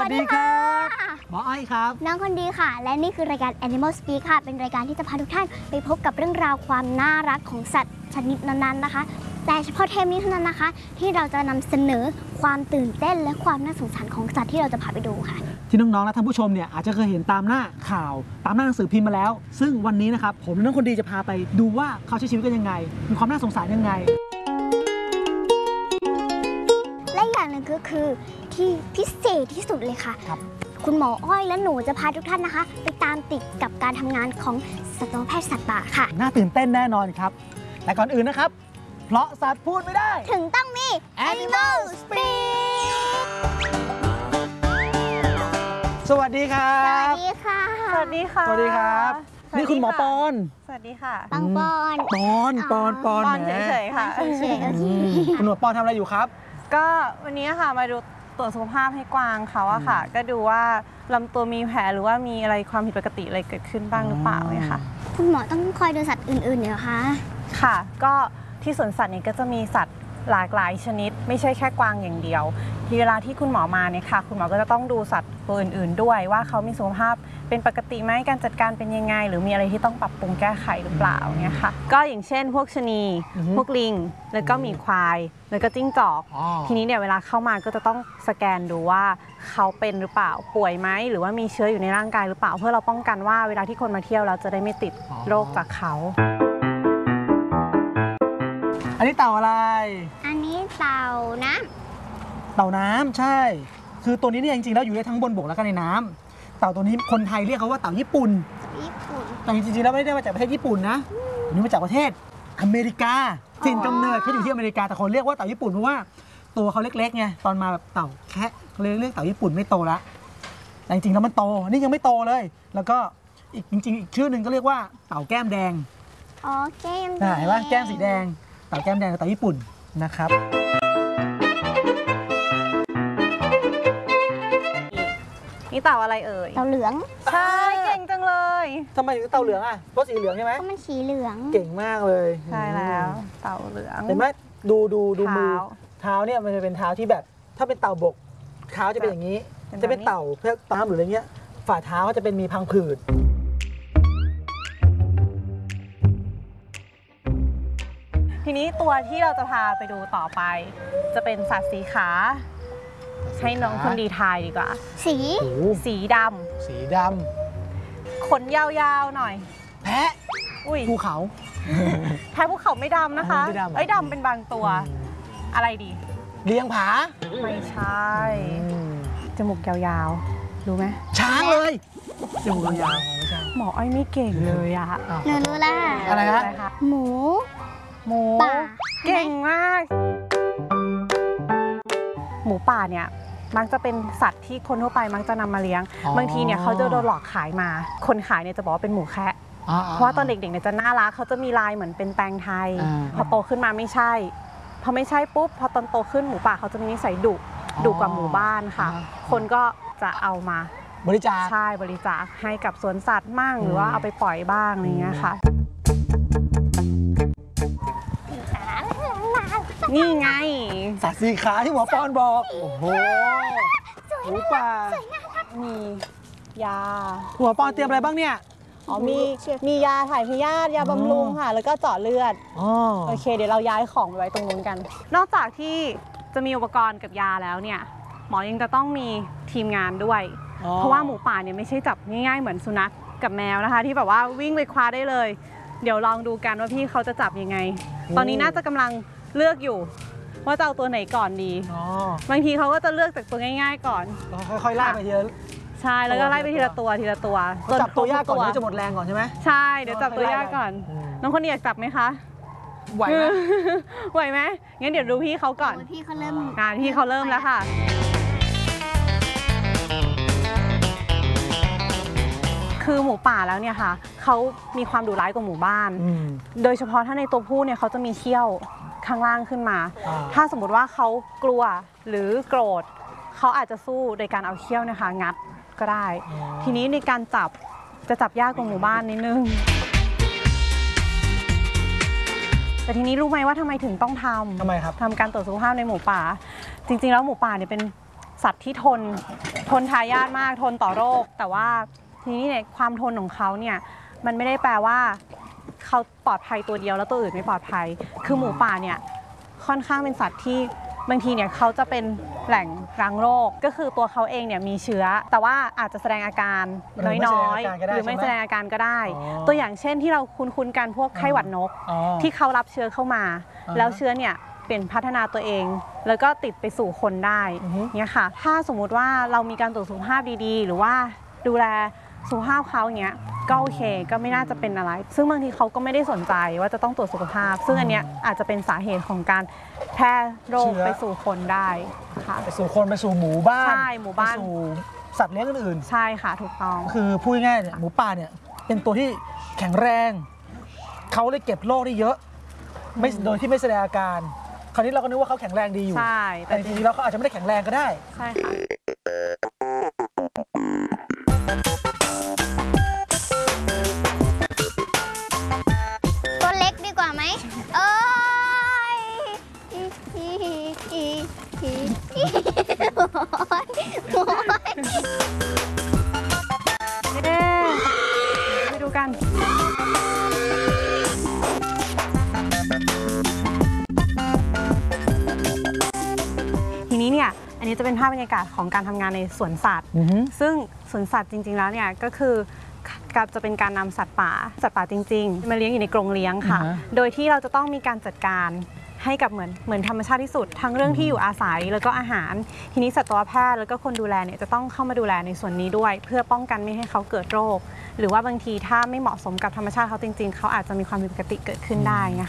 วัสดีครับหมออ้อยครับน้องคนดีค่ะและนี่คือรายการ Animal Speak ค่ะเป็นรายการที่จะพาทุกท่านไปพบกับเรื่องราวความน่ารักของสัตว์ชนิดนั้นๆนะคะแต่เฉพาะเทปนี้เท่านั้นนะคะที่เราจะนำเสนอความตื่นเต้นและความน่าสงสารของสัตว์ที่เราจะพาไปดูค่ะที่น้องๆและท่านผู้ชมเนี่ยอาจจะเคยเห็นตามหน้าข่าวตามหน้าหนังสือพิมพ์มาแล้วซึ่งวันนี้นะครับผมและน้องคนดีจะพาไปดูว่าเขาใช้ชีวิตกันยังไงมีความน่าสงสารยังไงและอย่างหนึ่งก็คือที่พิเศษที่สุดเลยค่ะคุณหมออ้อยและหนูจะพาทุกท่านนะคะไปตามติดกับการทำงานของสัตวแพทย์สัตว์ป่าค่ะน่าตื่นเต้นแน่นอนครับแต่ก่อนอื่นนะครับเพราะสัตว์พูดไม่ได้ถึงต้องมี Animal Speak สวัสดีครับสวัสดีค่ะสวัสดีค่ะสวัสดีครับนี่คุณหมอปอนสวัสดีค่ะปังปอนปอนเฉยๆค่ะคุณหมอปอนทำอะไรอยู่ครับก็วันนี้ค่ะมาดูตรวจสุขภาพให้กวางเขาอะค่ะก็ดูว่าลำตัวมีแผลหรือว่ามีอะไรความผิดปกติอะไรเกิดขึ้นบ้างหรือเปล่าเนี่ยค่ะคุณหมอต้องคอยดูสัตว์อื่นๆเหรอคะค่ะก็ที่สวนสัตว์นี้ก็จะมีสัตว์หลากหลายชนิดไม่ใช่แค่กวางอย่างเดียวที่เวลาที่คุณหมอมาเนี่ยค่ะคุณหมอก็จะต้องดูสัตว์ตัวอื่นๆด้วยว่าเขามีสุขภาพเป็นปกติไหมการจัดการเป็นยังไงหรือมีอะไรที่ต้องปรับปรุงแก้ไขหรือเปล่าเนี่ยค่ะก็อย่างเช่นพวกชะนีพวกลิงแล้วก็หมีควายแล้วก็จิ้งจอกทีนี้เนี่ยเวลาเข้ามาก็จะต้องสแกนดูว่าเขาเป็นหรือเปล่าป่วยไหมหรือว่ามีเชื้ออยู่ในร่างกายหรือเปล่าเพื่อเราป้องกันว่าเวลาที่คนมาเที่ยวเราจะได้ไม่ติดโรคจากเขาอันนี้เต่าอะไรอันนี้เต่าน้ำใช่คือตัวนี้เนี่ยจริงๆแล้วอยู่ได้ทั้งบนบกแล้วก็ในน้ำเต่าตัวนี้คนไทยเรียกเขาว่าเต่าญี่ปุ่นแต่จริงๆแล้วไม่ได้มาจากประเทศญี่ปุ่นนะอันนี้มาจากประเทศอเมริกาถิ่นกำเนิดเขาอยู่ที่อเมริกาแต่คนเรียกว่าเต่าญี่ปุ่นเพราะว่าตัวเขาเล็กๆไงตอนมาแบบเต่าแคะเขาเลยเรียกเต่าญี่ปุ่นไม่โตละแต่จริงๆแล้วมันโตนี่ยังไม่โตเลยแล้วก็อีกจริงๆอีกชื่อหนึ่งก็เรียกว่าเต่าแก้มแดงแก้มเห็นไหมแก้มสีแดงเต่าแก้มแดงกับเต่าญี่ปุ่นนะครับนี่เต่าอะไรเอ่ยเต่าเหลืองใช่เก่งจังเลยทำไมถึงเต่าเหลืองอ่ะเพราะสีเหลืองใช่ไหมก็มันสีเหลืองเก่งมากเลยใช่แล้วเต่าเหลืองเห็นไหมดูมือเท้าเนี่ยมันจะเป็นเท้าที่แบบถ้าเป็นเต่าบกเท้าจะเป็นอย่างนี้จะเป็นเต่าเพื่อตามหรืออะไรเงี้ยฝ่าเท้าก็จะเป็นมีพังผืดทีนี้ตัวที่เราจะพาไปดูต่อไปจะเป็นสัตว์สีขาให้น้องคนดีทายดีกว่าสีดำขนยาวๆหน่อยแพะภูเขาแพะภูเขาไม่ดำนะคะดำเป็นบางตัวอะไรดีเลี้ยงผาไม่ใช่จมูกยาวๆรู้ไหมช้างเลยจมูกยาวหมออ้อยไม่เก่งเลยอะหนูรู้แล้วอะไรคะหมูป่าเก่งมากหมูป่าเนี่ยมักจะเป็นสัตว์ที่คนทั่วไปมักจะนำมาเลี้ยงบางทีเนี่ยเขาจะโดนหลอกขายมาคนขายเนี่ยจะบอกว่าเป็นหมูแคะเพราะว่าตอนเด็กๆเนี่ยจะน่ารักเขาจะมีลายเหมือนเป็นแตงไทยพอโตขึ้นมาไม่ใช่พอไม่ใช่ปุ๊บพอตอนโตขึ้นหมูป่าเขาจะมีนิสัยดุกว่าหมู่บ้านค่ะคนก็จะเอามาบริจาคใช่บริจาคให้กับสวนสัตว์มั่งหรือว่าเอาไปปล่อยบ้างอะไรเงี้ยค่ะนี่ไงสัตว์สีขาที่หมอปอนบอกโอ้โหหมูป่ามียาหมอปอนเตรียมอะไรบ้างเนี่ยมียาถ่ายพยาธิยาบำรุงค่ะแล้วก็เจาะเลือดโอเคเดี๋ยวเราย้ายของไว้ตรงนู้นกันนอกจากที่จะมีอุปกรณ์กับยาแล้วเนี่ยหมอยังจะต้องมีทีมงานด้วยเพราะว่าหมูป่าเนี่ยไม่ใช่จับง่ายๆเหมือนสุนัขกับแมวนะคะที่แบบว่าวิ่งไปคว้าได้เลยเดี๋ยวลองดูกันว่าพี่เขาจะจับยังไงตอนนี้น่าจะกำลังเลือกอยู่ว่าจะเอาตัวไหนก่อนดีบางทีเขาก็จะเลือกจากตัวง่ายๆก่อนค่อยๆไล่ไปทีละใช่แล้วก็ไล่ไปทีละตัวจับตัวยากก่อนจะหมดแรงก่อนใช่ไหมใช่เดี๋ยวจับตัวยากก่อนน้องคนนี้อยากจับไหมคะไหวไหมงั้นเดี๋ยวดูพี่เขาก่อนพี่เขาเริ่มแล้วค่ะคือหมูป่าแล้วเนี่ยค่ะเขามีความดุร้ายกว่าหมู่บ้านโดยเฉพาะถ้าในตัวผู้เนี่ยเขาจะมีเขี้ยวข้างล่างขึ้นมาถ้าสมมติว่าเขากลัวหรือโกรธเขาอาจจะสู้โดยการเอาเขี้ยวนะคะงัดก็ได้ทีนี้ในการจะจับยากกว่าหมู่บ้านนิดนึงแต่ทีนี้รู้ไหมว่าทำไมถึงต้องทำไมครับทำการตรวจสุขภาพในหมูป่าจริงๆแล้วหมูป่าเนี่ยเป็นสัตว์ที่ทนทายาทมากทนต่อโรคแต่ว่าทีนี้เนี่ยความทนของเขาเนี่ยมันไม่ได้แปลว่าเขาปลอดภัยตัวเดียวแล้วตัวอื่นไม่ปลอดภัยคือหมูป่าเนี่ยค่อนข้างเป็นสัตว์ที่บางทีเนี่ยเขาจะเป็นแหล่งรังโรคก็คือตัวเขาเองเนี่ยมีเชื้อแต่ว่าอาจจะแสดงอาการน้อยๆหรือไม่แสดงอาการก็ได้ ตัวอย่างเช่นที่เราคุ้นกันพวกไข้หวัดนกที่เขารับเชื้อเข้ามาแล้วเชื้อเนี่ยเปลี่ยนพัฒนาตัวเองแล้วก็ติดไปสู่คนได้เนี่ยค่ะถ้าสมมุติว่าเรามีการตรวจสุขภาพดีๆหรือว่าดูแลสุขภาพเขาอย่างเงี้ยก็โอเคก็ไม่น่าจะเป็นอะไรซึ่งบางทีเขาก็ไม่ได้สนใจว่าจะต้องตรวจสุขภาพซึ่งอันเนี้ยอาจจะเป็นสาเหตุของการแพร่โรคไปสู่คนได้ค่ะไปสู่คนไปสู่หมู่บ้านใช่หมู่บ้านไปสู่สัตว์เลี้ยงอื่นใช่ค่ะถูกต้องคือพูดง่ายๆเนี่ยหมูป่าเนี่ยเป็นตัวที่แข็งแรงเขาเลยเก็บโรคได้เยอะไม่โดยที่ไม่แสดงอาการคราวนี้เราก็นึกว่าเขาแข็งแรงดีอยู่ใช่แต่จริงๆแล้วเขาอาจจะไม่ได้แข็งแรงก็ได้ใช่ค่ะตัวเล็กดีกว่าไหมเอ้ยไปดูกันทีนี้เนี่ยอันนี้จะเป็นภาพบรรยากาศของการทำงานในสวนสัตว์ซึ่งสวนสัตว์จริงๆแล้วเนี่ยก็คือจะเป็นการนำสัตว์ป่าจริงๆมาเลี้ยงอยู่ในกรงเลี้ยงค่ะโดยที่เราจะต้องมีการจัดการให้กับเหมือนธรรมชาติที่สุดทั้งเรื่องที่อยู่อาศัยแล้วก็อาหารทีนี้สัตวแพทย์แล้วก็คนดูแลเนี่ยจะต้องเข้ามาดูแลในส่วนนี้ด้วยเพื่อป้องกันไม่ให้เขาเกิดโรคหรือว่าบางทีถ้าไม่เหมาะสมกับธรรมชาติเขาจริงๆเขาอาจจะมีความผิดปกติเกิดขึ้นได้นะคะ